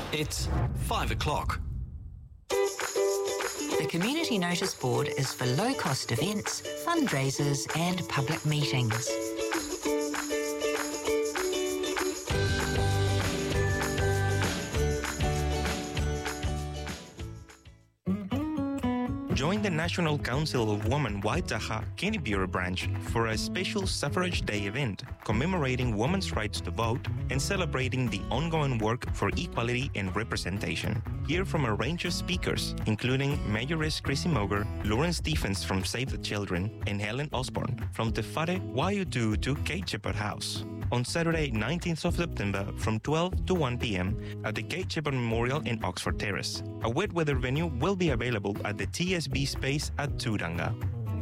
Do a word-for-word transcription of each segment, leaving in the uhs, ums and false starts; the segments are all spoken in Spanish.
It's five o'clock. The Community Notice Board is for low-cost events, fundraisers and public meetings. Join the National Council of Women Waitaha Kinniburra branch for a special Suffrage Day event commemorating women's rights to vote and celebrating the ongoing work for equality and representation. Hear from a range of speakers, including Mayoress Chrissy Moger, Lauren Stephens from Save the Children, and Helen Osborne from Te Whare Waiutu Kate Shepherd House. On Saturday, nineteenth of September from twelve to one p.m. at the Kate Shepherd Memorial in Oxford Terrace. A wet weather venue will be available at the T S B space at Turanga.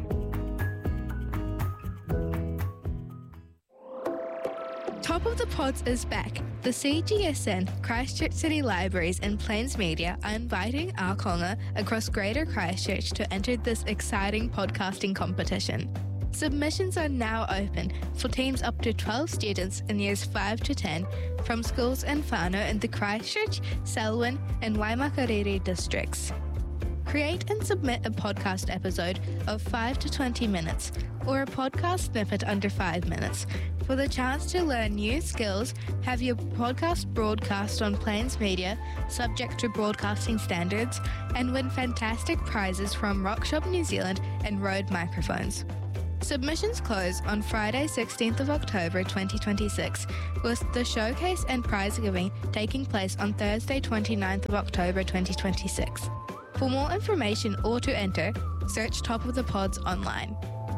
Top of the Pods is back. The C G S N, Christchurch City Libraries and Plains Media are inviting our konga across Greater Christchurch to enter this exciting podcasting competition. Submissions are now open for teams up to twelve students in years five to ten from schools in whānau in the Christchurch, Selwyn and Waimakariri districts. Create and submit a podcast episode of five to twenty minutes or a podcast snippet under five minutes for the chance to learn new skills, have your podcast broadcast on Plains Media subject to broadcasting standards, and win fantastic prizes from Rockshop New Zealand and Rode microphones. Submissions close on Friday, sixteenth of October twenty twenty-six, with the showcase and prize giving taking place on Thursday, twenty-ninth of October twenty twenty-six. For more information or to enter, search Top of the Pods online.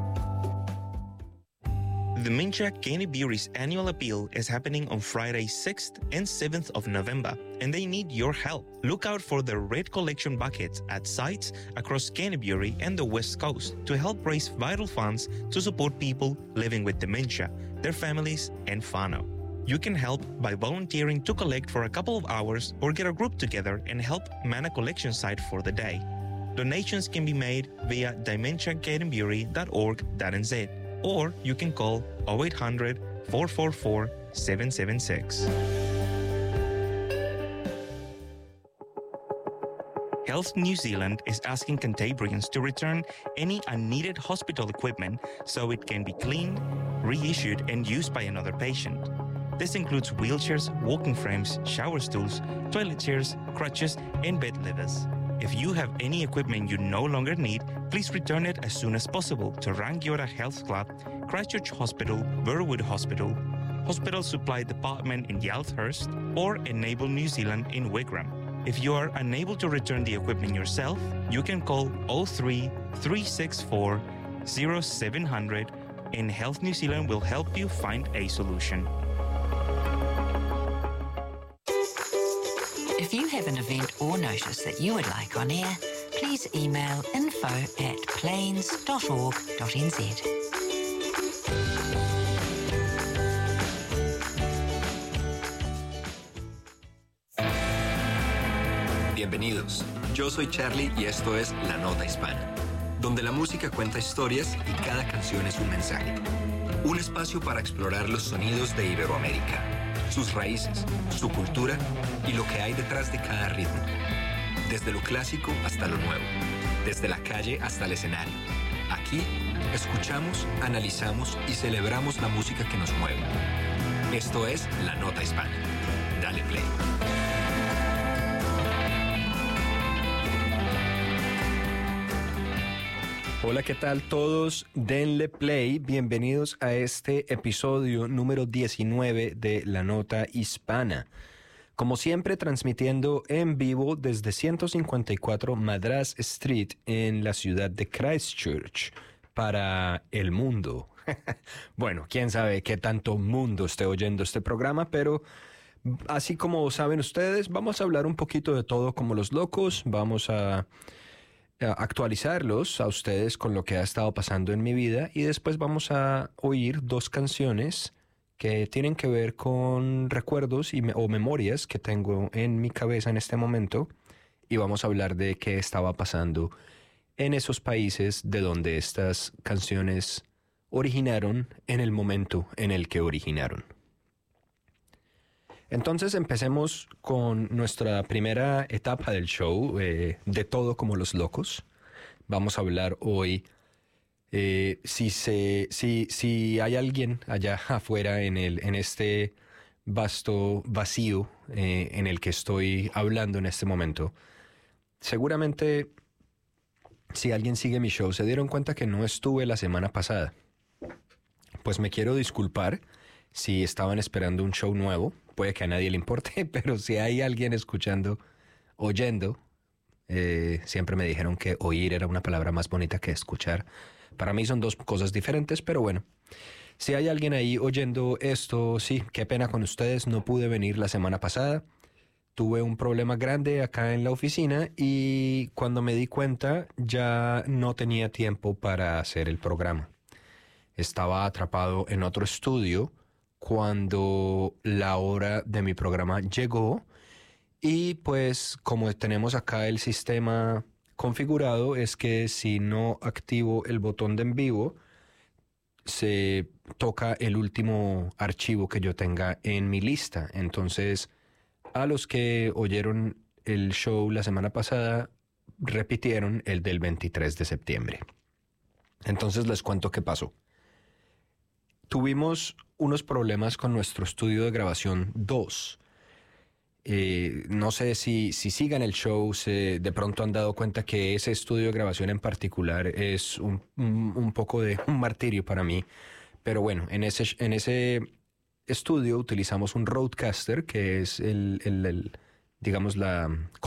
The Mincha Kinniburra's annual appeal is happening on Friday sixth and seventh of November, and they need your help. Look out for the red collection buckets at sites across Kinniburra and the West Coast to help raise vital funds to support people living with dementia, their families, and whānau. You can help by volunteering to collect for a couple of hours or get a group together and help man a collection site for the day. Donations can be made via dementia kinniburra dot org dot n z. Or you can call oh eight hundred, four four four, seven seven six. Health New Zealand is asking Cantabrians to return any unneeded hospital equipment so it can be cleaned, reissued, and used by another patient. This includes wheelchairs, walking frames, shower stools, toilet chairs, crutches, and bed levers. If you have any equipment you no longer need, please return it as soon as possible to Rangiora Health Club, Christchurch Hospital, Burwood Hospital, Hospital Supply Department in Yalthurst, or Enable New Zealand in Wigram. If you are unable to return the equipment yourself, you can call oh three, three six four, oh seven hundred and Health New Zealand will help you find a solution. If you have an event or notice that you would like on air, please email info at plains dot org dot n z. Bienvenidos, yo soy Charlie y esto es La Nota Hispana, donde la música cuenta historias y cada canción es un mensaje. Un espacio para explorar los sonidos de Iberoamérica, sus raíces, su cultura y lo que hay detrás de cada ritmo. Desde lo clásico hasta lo nuevo, desde la calle hasta el escenario. Aquí escuchamos, analizamos y celebramos la música que nos mueve. Esto es La Nota Hispana. Dale play. Hola, ¿qué tal todos? Denle play. Bienvenidos a este episodio número diecinueve de La Nota Hispana. Como siempre, transmitiendo en vivo desde ciento cincuenta y cuatro Madras Street en la ciudad de Christchurch para el mundo. Bueno, quién sabe qué tanto mundo esté oyendo este programa, pero así como saben ustedes, vamos a hablar un poquito de todo como los locos. Vamos a actualizarlos a ustedes con lo que ha estado pasando en mi vida y después vamos a oír dos canciones que tienen que ver con recuerdos y me, o memorias que tengo en mi cabeza en este momento y vamos a hablar de qué estaba pasando en esos países de donde estas canciones originaron en el momento en el que originaron. Entonces empecemos con nuestra primera etapa del show, eh, de todo como los locos. Vamos a hablar hoy eh, si, se, si, si hay alguien allá afuera en, el, en este vasto vacío eh, en el que estoy hablando en este momento. Seguramente si alguien sigue mi show se dieron cuenta que no estuve la semana pasada. Pues me quiero disculpar si estaban esperando un show nuevo. Puede que a nadie le importe, pero si hay alguien escuchando, oyendo, eh, siempre me dijeron que oír era una palabra más bonita que escuchar. Para mí son dos cosas diferentes, pero bueno. Si hay alguien ahí oyendo esto, sí, qué pena con ustedes, no pude venir la semana pasada. Tuve un problema grande acá en la oficina y cuando me di cuenta ya no tenía tiempo para hacer el programa. Estaba atrapado en otro estudio cuando la hora de mi programa llegó y pues como tenemos acá el sistema configurado es que si no activo el botón de en vivo se toca el último archivo que yo tenga en mi lista. Entonces a los que oyeron el show la semana pasada repitieron el del veintitrés de septiembre. Entonces les cuento qué pasó. Tuvimos unos problemas con nuestro estudio de grabación dos. Eh, no sé si, si sigan el show, se de pronto han dado cuenta que ese estudio de grabación en particular es un, un, un poco de un martirio para mí. Pero bueno, en ese, en ese estudio utilizamos un Rodecaster, que es el, el, el digamos, la